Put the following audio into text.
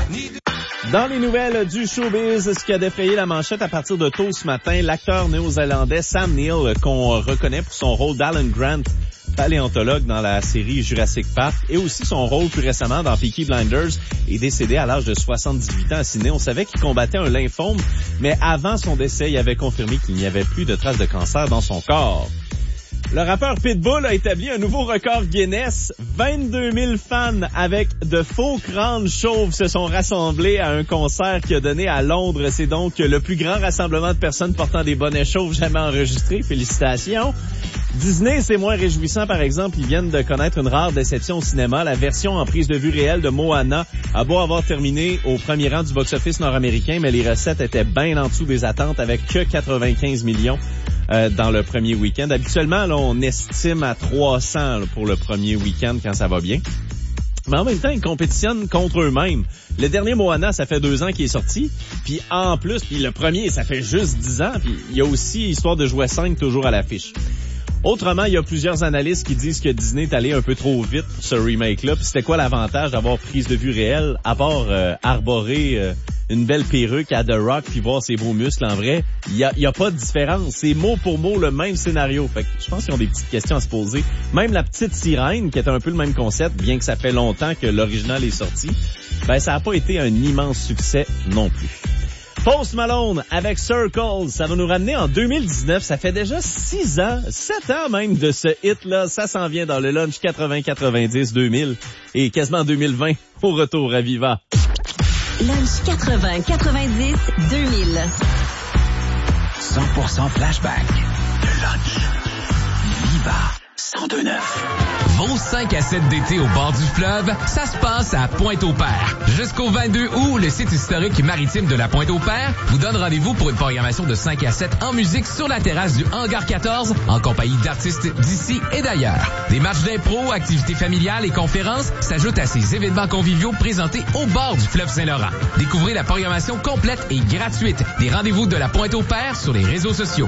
Dans les nouvelles du showbiz, ce qui a défrayé la manchette à partir de tôt ce matin, l'acteur néo-zélandais Sam Neill, qu'on reconnaît pour son rôle d'Alan Grant, paléontologue dans la série Jurassic Park, et aussi son rôle plus récemment dans Peaky Blinders, est décédé à l'âge de 78 ans à Sydney. On savait qu'il combattait un lymphome, mais avant son décès, il avait confirmé qu'il n'y avait plus de traces de cancer dans son corps. Le rappeur Pitbull a établi un nouveau record Guinness. 22 000 fans avec de faux crânes chauves se sont rassemblés à un concert qu'il a donné à Londres. C'est donc le plus grand rassemblement de personnes portant des bonnets chauves jamais enregistré. Félicitations. Disney, c'est moins réjouissant, par exemple. Ils viennent de connaître une rare déception au cinéma. La version en prise de vue réelle de Moana a beau avoir terminé au premier rang du box-office nord-américain, mais les recettes étaient bien en dessous des attentes avec que 95 millions. Dans le premier week-end. Habituellement, là, on estime à 300 là, pour le premier week-end quand ça va bien. Mais en même temps, ils compétitionnent contre eux-mêmes. Le dernier Moana, ça fait 2 ans qu'il est sorti. Puis en plus, puis le premier, ça fait juste 10 ans. Puis il y a aussi Histoire de jouet 5 toujours à l'affiche. Autrement, il y a plusieurs analystes qui disent que Disney est allé un peu trop vite pour ce remake-là. Puis c'était quoi l'avantage d'avoir prise de vue réelle, à part arborer une belle perruque à The Rock puis voir ses beaux muscles en vrai? Il y a pas de différence. C'est mot pour mot le même scénario. Fait que je pense qu'ils ont des petites questions à se poser. Même la petite sirène, qui est un peu le même concept, bien que ça fait longtemps que l'original est sorti, ben ça a pas été un immense succès non plus. Post Malone avec Circles, ça va nous ramener en 2019. Ça fait déjà 6 ans, 7 ans même de ce hit-là. Ça s'en vient dans le lunch 80-90-2000 et quasiment 2020 au retour à Viva. Lunch 80-90-2000. 100% flashback. Le lunch. Viva 102.9. Vos 5 à 7 d'été au bord du fleuve, ça se passe à Pointe-au-Père. Jusqu'au 22 août, le site historique maritime de la Pointe-au-Père vous donne rendez-vous pour une programmation de 5 à 7 en musique sur la terrasse du Hangar 14 en compagnie d'artistes d'ici et d'ailleurs. Des matchs d'impro, activités familiales et conférences s'ajoutent à ces événements conviviaux présentés au bord du fleuve Saint-Laurent. Découvrez la programmation complète et gratuite des rendez-vous de la Pointe-au-Père sur les réseaux sociaux.